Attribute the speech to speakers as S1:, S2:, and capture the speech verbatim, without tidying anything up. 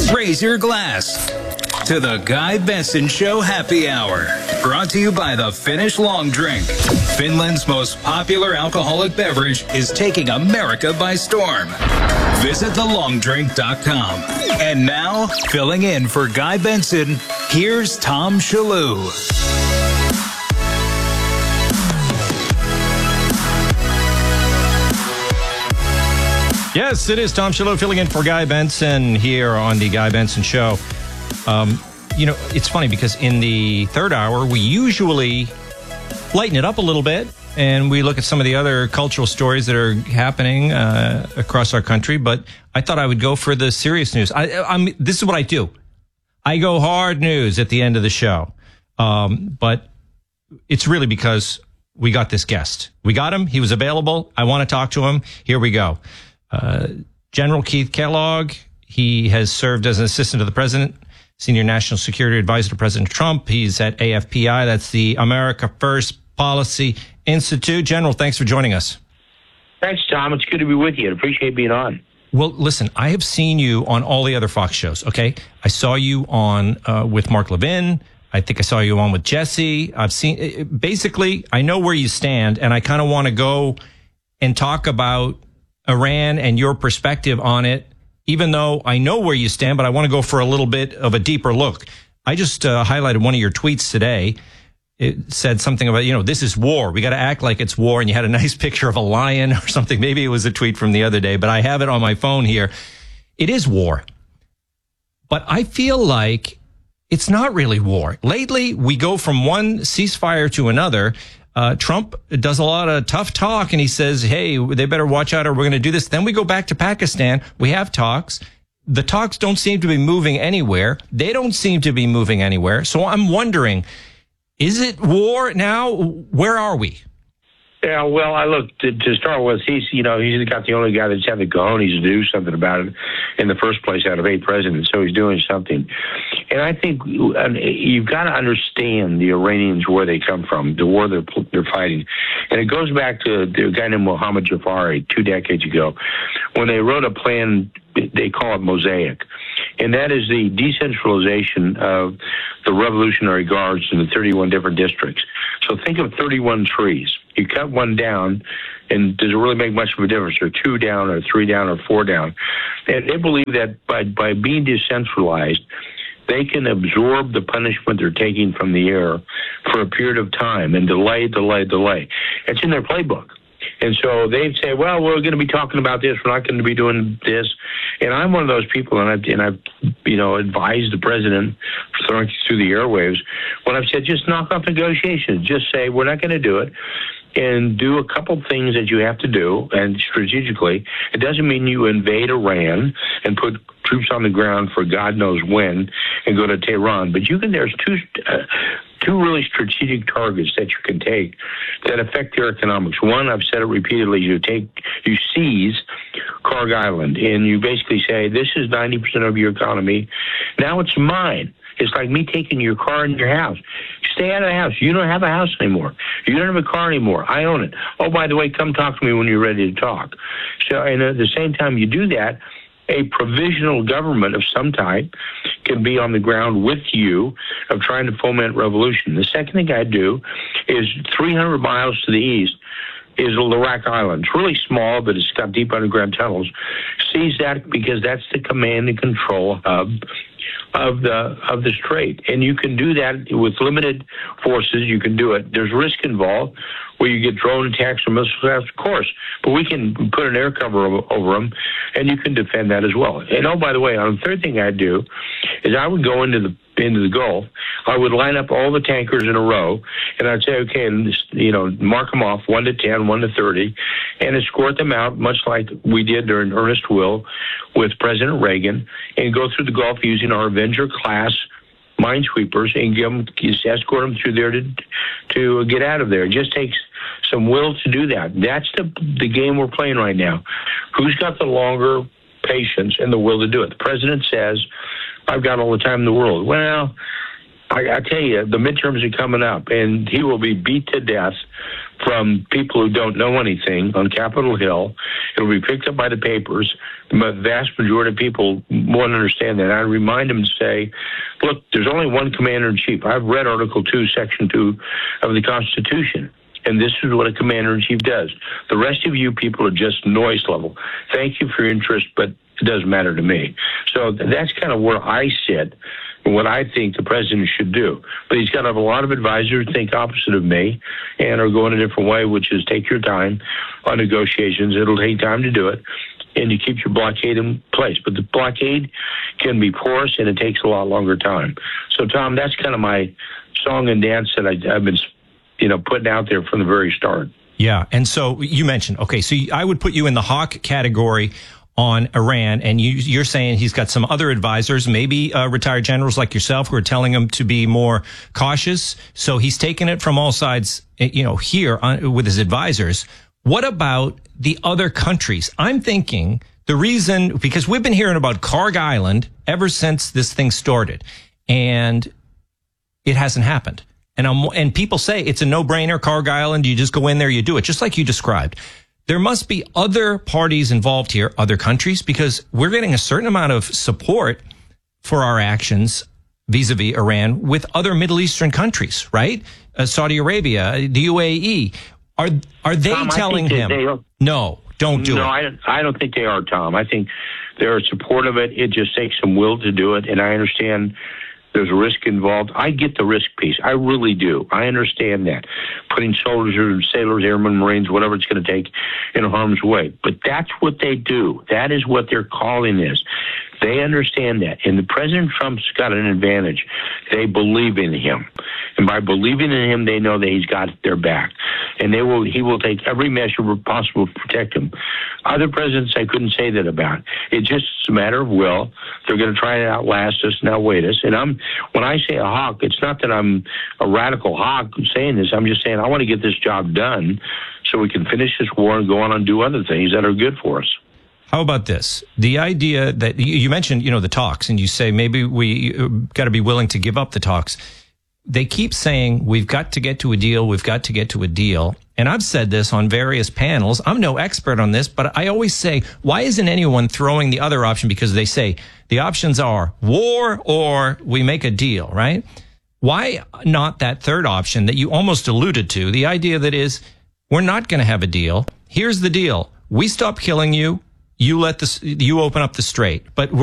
S1: Raise your glass to the Guy Benson Show Happy Hour. Brought to you by the Finnish Long Drink. Finland's most popular alcoholic beverage is taking America by storm. Visit the long drink dot com. And now, filling in for Guy Benson, here's Tom Shillue.
S2: Yes, it is Tom Shillue filling in for Guy Benson here on the Guy Benson Show. Um, you know, it's funny because in the third hour, we usually lighten it up a little bit and we look at some of the other cultural stories that are happening uh, across our country. But I thought I would go for the serious news. I, I'm, this is what I do. I go hard news at the end of the show. Um, but it's really because we got this guest. We got him. He was available. I want to talk to him. Here we go. Uh, General Keith Kellogg, he has served as an assistant to the president, senior national security advisor to President Trump. He's at A F P I, that's the America First Policy Institute. General, thanks for joining us.
S3: Thanks, Tom. It's good to be with you. I appreciate being on.
S2: Well, listen, I have seen you on all the other Fox shows, okay? I saw you on uh, with Mark Levin. I think I saw you on with Jesse. I've seen, basically, I know where you stand, and I kind of want to go and talk about Iran and your perspective on it, even though I know where you stand, but I want to go for a little bit of a deeper look. I just uh, highlighted one of your tweets today. It said something about, you know, this is war. We got to act like it's war. And you had a nice picture of a lion or something. Maybe it was a tweet from the other day, but I have it on my phone here. It is war. But I feel like it's not really war. Lately, we go from one ceasefire to another. Uh, Trump does a lot of tough talk and he says, hey, they better watch out or we're going to do this. Then we go back to Pakistan. We have talks. The talks don't seem to be moving anywhere. They don't seem to be moving anywhere. So I'm wondering, is it war now? Where are we?
S3: Yeah, well, I look, to, to start with, he's, you know, he's got the only guy that's had the cojones to do something about it in the first place out of eight presidents, so he's doing something. And I think you've got to understand the Iranians, where they come from, the war they're, they're fighting. And it goes back to the guy named Mohammad Jafari two decades ago, when they wrote a plan, they call it Mosaic. And that is the decentralization of the Revolutionary Guards in the thirty-one different districts. So think of thirty-one trees. You cut one down, and does it really make much of a difference? Or two down, or three down, or four down? And they believe that by, by being decentralized, they can absorb the punishment they're taking from the air for a period of time and delay, delay, delay. It's in their playbook. And so they'd say, well, we're going to be talking about this. We're not going to be doing this. And I'm one of those people, and I've, and I've you know, advised the president throwing through the airwaves when I've said, just knock off negotiations. Just say, we're not going to do it. And do a couple things that you have to do, and strategically. It doesn't mean you invade Iran and put troops on the ground for God knows when and go to Tehran. But you can, there's two, uh, two really strategic targets that you can take that affect their economics. One, I've said it repeatedly, you take, you seize Karg Island, and you basically say, this is ninety percent of your economy. Now it's mine. It's like me taking your car and your house. Stay out of the house. You don't have a house anymore. You don't have a car anymore. I own it. Oh, by the way, come talk to me when you're ready to talk. So, and at the same time you do that, a provisional government of some type can be on the ground with you of trying to foment revolution. The second thing I do is three hundred miles to the east is Larak Island. It's really small, but it's got deep underground tunnels. Seize that because that's the command and control hub of the of the strait. And you can do that with limited forces. You can do it. There's risk involved where you get drone attacks or missile attacks, of course. But we can put an air cover over, over them, and you can defend that as well. And oh, by the way, on the third thing I'd do is I would go into the into the Gulf. I would line up all the tankers in a row, and I'd say, okay, and just, you know, mark them off one to ten, one to thirty, and escort them out, much like we did during Ernest Will with President Reagan, and go through the Gulf using our Avenger-class minesweepers and give them, just escort them through there to to get out of there. It just takes some will to do that. That's the the game we're playing right now. Who's got the longer patience and the will to do it? The president says, I've got all the time in the world. Well, I, I tell you, the midterms are coming up, and he will be beat to death from people who don't know anything on Capitol Hill. It'll be picked up by the papers. The vast majority of people won't understand that. And I remind them to say, look, there's only one commander-in-chief. I've read Article two, Section two of the Constitution. And this is what a commander-in-chief does. The rest of you people are just noise level. Thank you for your interest, but it doesn't matter to me. So that's kind of where I sit and what I think the president should do. But he's got to have a lot of advisors who think opposite of me and are going a different way, which is take your time on negotiations. It'll take time to do it, and you keep your blockade in place. But the blockade can be porous, and it takes a lot longer time. So, Tom, that's kind of my song and dance that I, I've been you know, putting out there from the very start.
S2: Yeah. And so you mentioned, okay, so I would put you in the hawk category on Iran, and you, you're saying he's got some other advisors, maybe uh, retired generals like yourself, who are telling him to be more cautious. So he's taking it from all sides, you know, here on, with his advisors. What about the other countries? I'm thinking the reason, because we've been hearing about Karg Island ever since this thing started, and it hasn't happened. And, I'm, and people say it's a no-brainer, Karg Island. You just go in there, you do it, just like you described. There must be other parties involved here, other countries, because we're getting a certain amount of support for our actions vis-a-vis Iran with other Middle Eastern countries, right? Uh, Saudi Arabia, the U A E. Are are they
S3: Tom,
S2: telling him,
S3: they are,
S2: no, don't do
S3: no,
S2: it?
S3: No, I don't, I don't think they are, Tom. I think they're supportive of it. It just takes some will to do it, and I understand there's a risk involved. I get the risk piece. I really do. I understand that. Putting soldiers, sailors, airmen, Marines, whatever it's going to take in harm's way. But that's what they do. That is what their calling is. They understand that. And the President Trump's got an advantage. They believe in him. And by believing in him, they know that he's got their back. And they will. He will take every measure possible to protect him. Other presidents, I couldn't say that about. It's just a matter of will. They're going to try to outlast us and outwait us. And I'm when I say a hawk, it's not that I'm a radical hawk saying this. I'm just saying I want to get this job done so we can finish this war and go on and do other things that are good for us.
S2: How about this? The idea that you mentioned, you know, the talks, and you say maybe we got to be willing to give up the talks. They keep saying we've got to get to a deal. We've got to get to a deal. And I've said this on various panels. I'm no expert on this, but I always say, why isn't anyone throwing the other option? Because they say the options are war or we make a deal, right? Why not that third option that you almost alluded to? The idea that is, we're not going to have a deal. Here's the deal. We stop killing you. You let this, you open up the strait, but we're